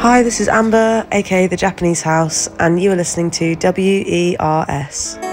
Hi, this is Amber, aka The Japanese House, and you are listening to WERS.